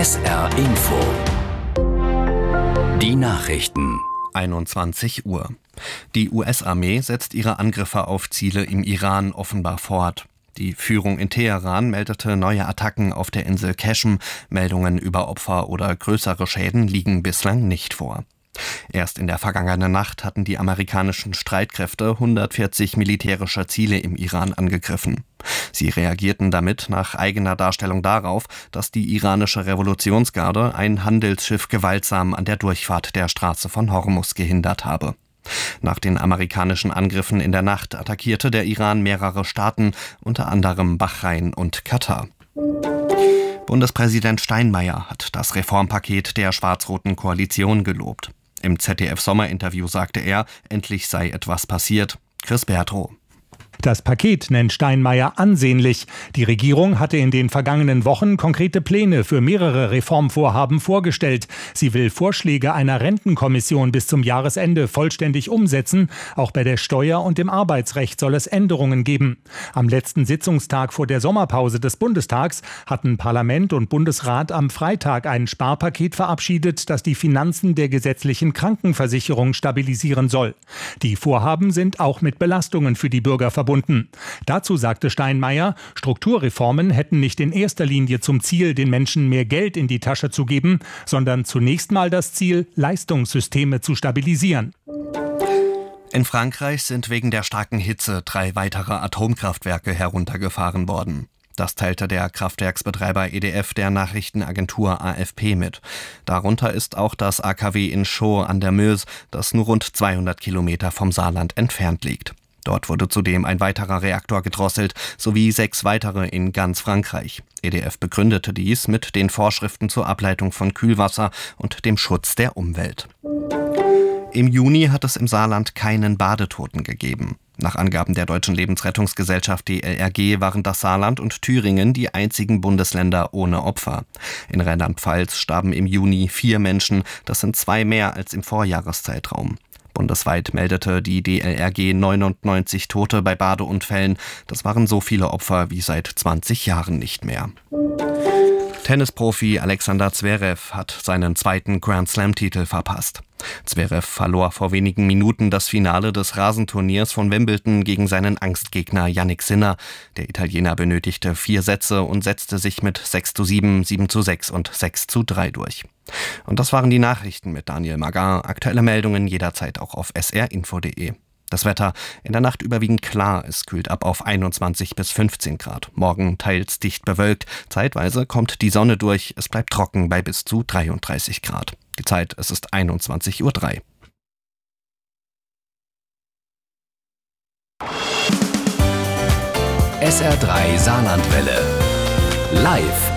SR Info. Die Nachrichten. 21 Uhr. Die US-Armee setzt ihre Angriffe auf Ziele im Iran offenbar fort. Die Führung in Teheran meldete neue Attacken auf der Insel Qeshm. Meldungen über Opfer oder größere Schäden liegen bislang nicht vor. Erst in der vergangenen Nacht hatten die amerikanischen Streitkräfte 140 militärische Ziele im Iran angegriffen. Sie reagierten damit nach eigener Darstellung darauf, dass die iranische Revolutionsgarde ein Handelsschiff gewaltsam an der Durchfahrt der Straße von Hormuz gehindert habe. Nach den amerikanischen Angriffen in der Nacht attackierte der Iran mehrere Staaten, unter anderem Bahrain und Katar. Bundespräsident Steinmeier hat das Reformpaket der schwarz-roten Koalition gelobt. Im ZDF-Sommerinterview sagte er, endlich sei etwas passiert. Chris Bertrow. Das Paket nennt Steinmeier ansehnlich. Die Regierung hatte in den vergangenen Wochen konkrete Pläne für mehrere Reformvorhaben vorgestellt. Sie will Vorschläge einer Rentenkommission bis zum Jahresende vollständig umsetzen. Auch bei der Steuer- und dem Arbeitsrecht soll es Änderungen geben. Am letzten Sitzungstag vor der Sommerpause des Bundestags hatten Parlament und Bundesrat am Freitag ein Sparpaket verabschiedet, das die Finanzen der gesetzlichen Krankenversicherung stabilisieren soll. Die Vorhaben sind auch mit Belastungen für die Bürger verbunden. Dazu sagte Steinmeier, Strukturreformen hätten nicht in erster Linie zum Ziel, den Menschen mehr Geld in die Tasche zu geben, sondern zunächst mal das Ziel, Leistungssysteme zu stabilisieren. In Frankreich sind wegen der starken Hitze 3 weitere Atomkraftwerke heruntergefahren worden. Das teilte der Kraftwerksbetreiber EDF der Nachrichtenagentur AFP mit. Darunter ist auch das AKW in Chaux an der Meuse, das nur rund 200 Kilometer vom Saarland entfernt liegt. Dort wurde zudem ein weiterer Reaktor gedrosselt, sowie 6 weitere in ganz Frankreich. EDF begründete dies mit den Vorschriften zur Ableitung von Kühlwasser und dem Schutz der Umwelt. Im Juni hat es im Saarland keinen Badetoten gegeben. Nach Angaben der Deutschen Lebensrettungsgesellschaft DLRG waren das Saarland und Thüringen die einzigen Bundesländer ohne Opfer. In Rheinland-Pfalz starben im Juni 4 Menschen, das sind 2 mehr als im Vorjahreszeitraum. Bundesweit meldete die DLRG 99 Tote bei Badeunfällen. Das waren so viele Opfer wie seit 20 Jahren nicht mehr. Tennisprofi Alexander Zverev hat seinen 2. Grand-Slam-Titel verpasst. Zverev verlor vor wenigen Minuten das Finale des Rasenturniers von Wimbledon gegen seinen Angstgegner Jannik Sinner. Der Italiener benötigte 4 Sätze und setzte sich mit 6:7, 7:6 und 6:3 durch. Und das waren die Nachrichten mit Daniel Magar. Aktuelle Meldungen jederzeit auch auf srinfo.de. Das Wetter in der Nacht überwiegend klar, es kühlt ab auf 21 bis 15 Grad. Morgen teils dicht bewölkt, zeitweise kommt die Sonne durch, es bleibt trocken bei bis zu 33 Grad. Die Zeit, es ist 21:03 Uhr. SR3 Saarlandwelle. Live